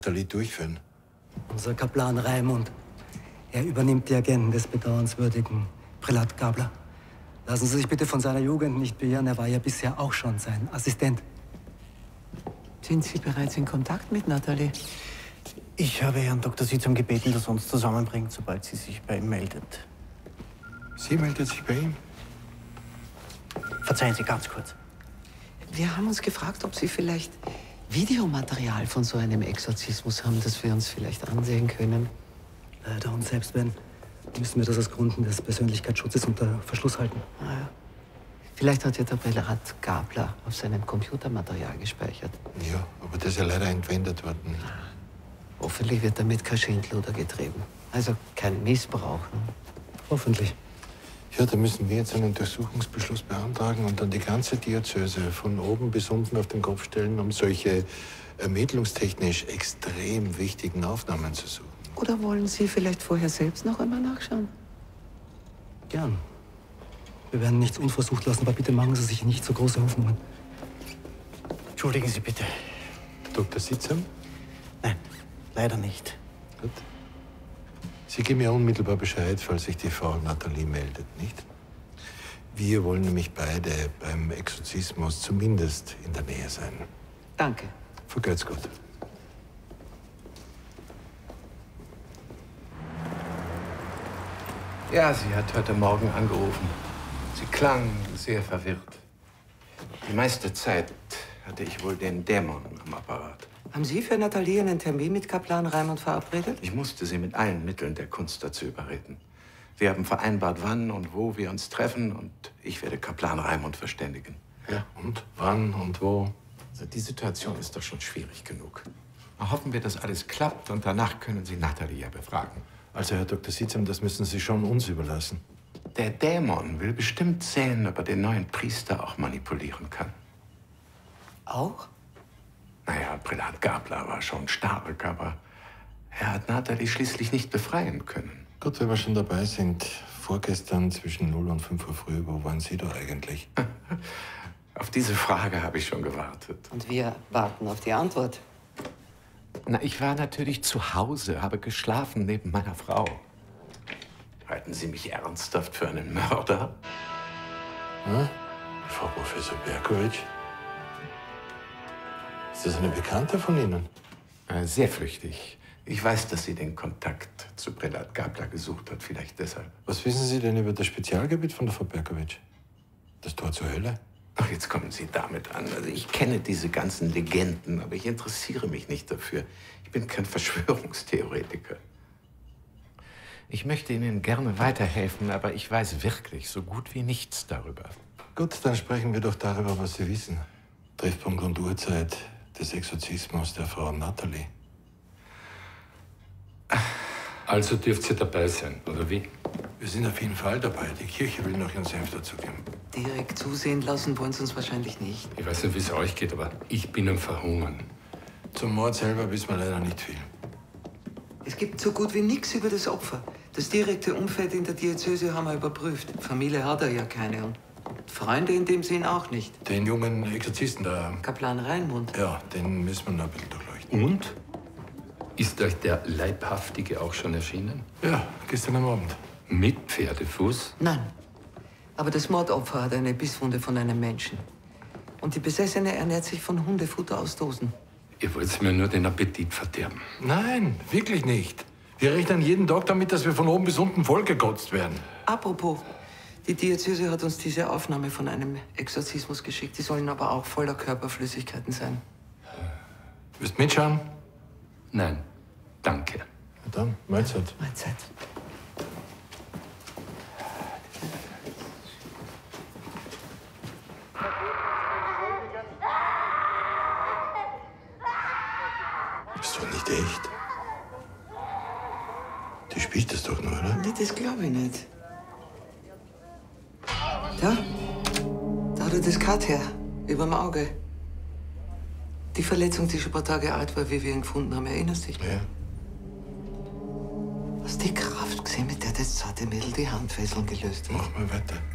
Nathalie durchführen. Unser Kaplan Raimund. Er übernimmt die Agenten des bedauernswürdigen Prälat Gabler. Lassen Sie sich bitte von seiner Jugend nicht beirren. Er war ja bisher auch schon sein Assistent. Sind Sie bereits in Kontakt mit Nathalie? Ich habe Herrn Dr. Sitzum gebeten, dass er uns zusammenbringt, sobald sie sich bei ihm meldet. Sie meldet sich bei ihm? Verzeihen Sie ganz kurz. Wir haben uns gefragt, ob Sie vielleicht Videomaterial von so einem Exorzismus haben, das wir uns vielleicht ansehen können. Leider, und selbst wenn, müssen wir das aus Gründen des Persönlichkeitsschutzes unter Verschluss halten. Ah, ja. Vielleicht hat ja der Prälat Gabler auf seinem Computermaterial gespeichert. Ja, aber das ist ja leider entwendet worden. Hoffentlich wird damit kein Schindluder getrieben. Also kein Missbrauch. Ne? Hoffentlich. Ja, da müssen wir jetzt einen Durchsuchungsbeschluss beantragen und dann die ganze Diözese von oben bis unten auf den Kopf stellen, um solche ermittlungstechnisch extrem wichtigen Aufnahmen zu suchen. Oder wollen Sie vielleicht vorher selbst noch einmal nachschauen? Gern. Wir werden nichts unversucht lassen, aber bitte machen Sie sich nicht so große Hoffnungen. Entschuldigen Sie bitte. Dr. Sitzam? Nein, leider nicht. Gut. Sie geben mir unmittelbar Bescheid, falls sich die Frau Nathalie meldet, nicht? Wir wollen nämlich beide beim Exorzismus zumindest in der Nähe sein. Danke. Vergelt's gut. Ja, sie hat heute Morgen angerufen. Sie klang sehr verwirrt. Die meiste Zeit hatte ich wohl den Dämon am Apparat. Haben Sie für Nathalie einen Termin mit Kaplan Raimund verabredet? Ich musste sie mit allen Mitteln der Kunst dazu überreden. Wir haben vereinbart, wann und wo wir uns treffen, und ich werde Kaplan Raimund verständigen. Ja, und wann und wo? Also die Situation ist doch schon schwierig genug. Hoffen wir, dass alles klappt, und danach können Sie Nathalie ja befragen. Also, Herr Dr. Sitzam, das müssen Sie schon uns überlassen. Der Dämon will bestimmt sehen, ob er den neuen Priester auch manipulieren kann. Auch? Naja, Prälat Gabler war schon stark, aber er hat Nathalie schließlich nicht befreien können. Gut, wenn wir schon dabei sind. Vorgestern zwischen 0 und 5 Uhr früh, wo waren Sie da eigentlich? Auf diese Frage habe ich schon gewartet. Und wir warten auf die Antwort. Na, ich war natürlich zu Hause, habe geschlafen neben meiner Frau. Halten Sie mich ernsthaft für einen Mörder? Hm? Frau Professor Berkowitsch? Ist das eine Bekannte von Ihnen? Sehr flüchtig. Ich weiß, dass sie den Kontakt zu Prälat Gabler gesucht hat, vielleicht deshalb. Was wissen Sie denn über das Spezialgebiet von der Frau Berkowitsch? Das Tor zur Hölle? Ach, jetzt kommen Sie damit an. Also ich kenne diese ganzen Legenden, aber ich interessiere mich nicht dafür. Ich bin kein Verschwörungstheoretiker. Ich möchte Ihnen gerne weiterhelfen, aber ich weiß wirklich so gut wie nichts darüber. Gut, dann sprechen wir doch darüber, was Sie wissen. Treffpunkt und Uhrzeit des Exorzismus der Frau Nathalie. Also dürft ihr dabei sein, oder wie? Wir sind auf jeden Fall dabei. Die Kirche will noch ihren Senf dazugeben. Direkt zusehen lassen wollen Sie uns wahrscheinlich nicht. Ich weiß nicht, wie es euch geht, aber ich bin am Verhungern. Zum Mord selber wissen wir leider nicht viel. Es gibt so gut wie nichts über das Opfer. Das direkte Umfeld in der Diözese haben wir überprüft. Familie hat er ja keine und Freunde in dem Sinn auch nicht. Den jungen Exorzisten da, Kaplan Raimund. ja, den müssen wir noch ein bisschen durchleuchten. Und? Ist euch der Leibhaftige auch schon erschienen? Ja, gestern am Abend. Mit Pferdefuß? Nein. Aber das Mordopfer hat eine Bisswunde von einem Menschen. Und die Besessene ernährt sich von Hundefutter aus Dosen. Ihr wollt mir nur den Appetit verderben. Nein, wirklich nicht. Wir rechnen jeden Tag damit, dass wir von oben bis unten vollgekotzt werden. Apropos, die Diözese hat uns diese Aufnahme von einem Exorzismus geschickt. Die sollen aber auch voller Körperflüssigkeiten sein. Willst du mitschauen? Nein, danke. Na dann, Mahlzeit. Mahlzeit. Ist doch nicht echt. Die spielt das doch nur, oder? Nee, das glaube ich nicht. Da hat er das Cut her, überm Auge. Die Verletzung, die schon ein paar Tage alt war, wie wir ihn gefunden haben, erinnerst dich? Ja. Hast du die Kraft gesehen, mit der das zarte Mädel die Handfesseln gelöst hat? Mach mal weiter.